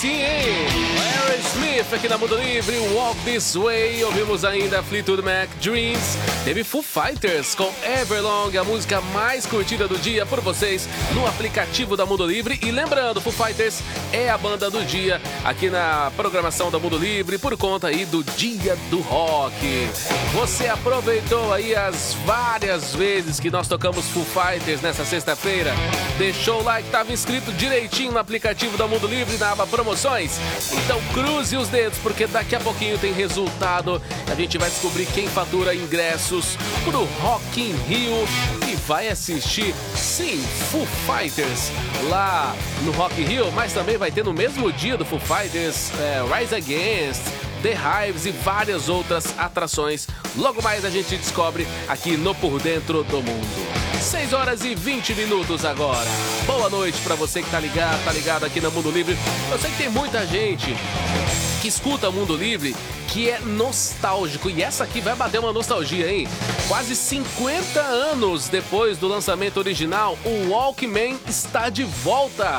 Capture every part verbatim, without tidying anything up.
sim, hein? Aerosmith aqui na Mundo Livre, Walk This Way. Ouvimos ainda Fleetwood Mac, Dreams. Teve Foo Fighters com Everlong, a música mais curtida do dia por vocês no aplicativo da Mundo Livre. E lembrando, Foo Fighters é a banda do dia aqui na programação da Mundo Livre por conta aí do Dia do Rock. Você aproveitou aí as várias vezes que nós tocamos Foo Fighters nessa sexta-feira? Deixou o like, estava inscrito direitinho no aplicativo da Mundo Livre na aba Promoções? Então cruze os dedos, porque daqui a pouquinho tem resultado. A gente vai descobrir quem fatura ingressos pro Rock in Rio e vai assistir, sim, Foo Fighters lá no Rock in Rio, mas também vai ter no mesmo dia do Foo Fighters é, Rise Against, The Hives e várias outras atrações. Logo mais a gente descobre aqui no Por Dentro do Mundo. seis horas e vinte minutos agora. Boa noite pra você que tá ligado, tá ligado aqui no Mundo Livre. Eu sei que tem muita gente que escuta o Mundo Livre que é nostálgico, e essa aqui vai bater uma nostalgia, hein? Quase cinquenta anos depois do lançamento original, o Walkman está de volta.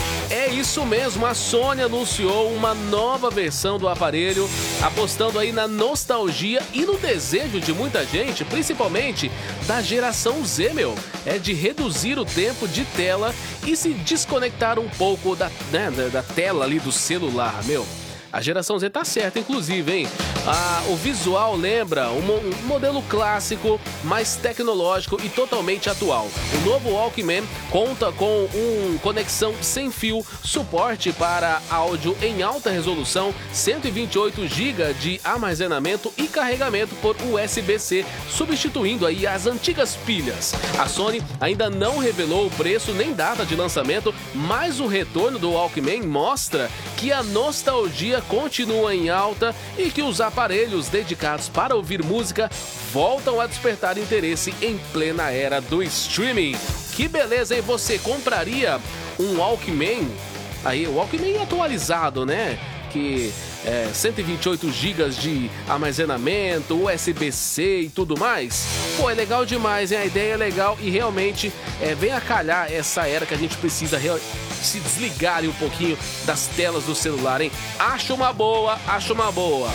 É isso mesmo, a Sony anunciou uma nova versão do aparelho, apostando aí na nostalgia e no desejo de muita gente, principalmente da geração Z, meu, é de reduzir o tempo de tela e se desconectar um pouco da, né, da tela ali do celular, meu. A geração Z tá certa, inclusive, hein? Ah, o visual lembra um, um modelo clássico, mais tecnológico e totalmente atual. O novo Walkman conta com um conexão sem fio, suporte para áudio em alta resolução, cento e vinte e oito gigas de armazenamento e carregamento por U S B C, substituindo aí as antigas pilhas. A Sony ainda não revelou o preço nem data de lançamento, mas o retorno do Walkman mostra que a nostalgia continua em alta e que os aparelhos dedicados para ouvir música voltam a despertar interesse em plena era do streaming. Que beleza, hein? Você compraria um Walkman? Aí, o Walkman atualizado, né? Que é cento e vinte e oito gigas de armazenamento, U S B C e tudo mais. Pô, é legal demais, hein? A ideia é legal e realmente é, vem a calhar essa era que a gente precisa real... se desligar um pouquinho das telas do celular, hein? Acho uma boa, acho uma boa.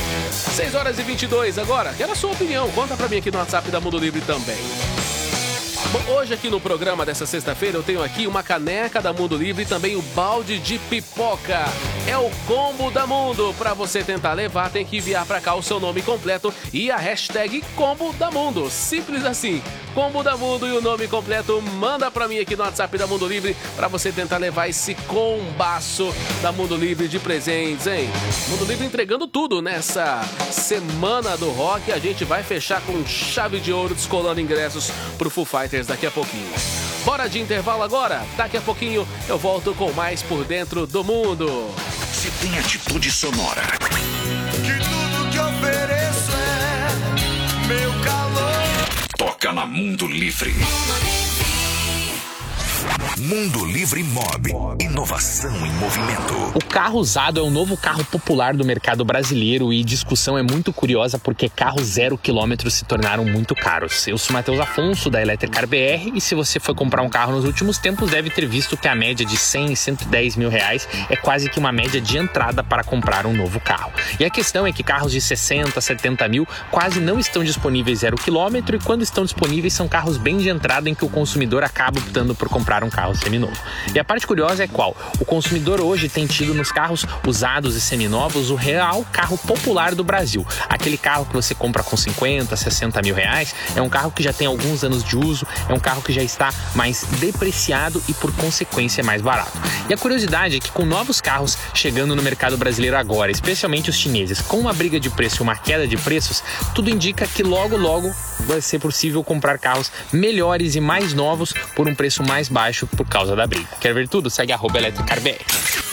seis horas e vinte e dois agora. Quero a sua opinião, conta pra mim aqui no WhatsApp da Mundo Livre também. Bom, hoje aqui no programa dessa sexta-feira eu tenho aqui uma caneca da Mundo Livre e também o balde de pipoca. É o combo da Mundo. Para você tentar levar, tem que enviar para cá o seu nome completo e a hashtag combo da Mundo. Simples assim. Combo da Mundo e o nome completo, manda pra mim aqui no WhatsApp da Mundo Livre para você tentar levar esse combaço da Mundo Livre de presentes, hein? Mundo Livre entregando tudo nessa semana do rock. A gente vai fechar com chave de ouro, descolando ingressos pro Foo Fighters daqui a pouquinho. Bora de intervalo agora? Daqui a pouquinho eu volto com mais Por Dentro do Mundo. Se tem atitude sonora, que tudo que ofereço é meu calor. Toca na Mundo Livre. Mundo Livre Mob. Inovação em movimento. O carro usado é o novo carro popular do mercado brasileiro e discussão é muito curiosa porque carros zero quilômetros se tornaram muito caros. Eu sou Matheus Afonso, da Electricar B R, e se você foi comprar um carro nos últimos tempos, deve ter visto que a média de cem, cento e dez mil reais é quase que uma média de entrada para comprar um novo carro. E a questão é que carros de sessenta, setenta mil quase não estão disponíveis zero quilômetro, e quando estão disponíveis são carros bem de entrada em que o consumidor acaba optando por comprar um carro seminovo. E a parte curiosa é qual? O consumidor hoje tem tido nos carros usados e seminovos o real carro popular do Brasil. Aquele carro que você compra com cinquenta, sessenta mil reais é um carro que já tem alguns anos de uso, é um carro que já está mais depreciado e por consequência mais barato. E a curiosidade é que com novos carros chegando no mercado brasileiro agora, especialmente os chineses, com uma briga de preço e uma queda de preços, tudo indica que logo logo vai ser possível comprar carros melhores e mais novos por um preço mais baixo por causa da briga. Quer ver tudo? Segue arroba Electricar B R.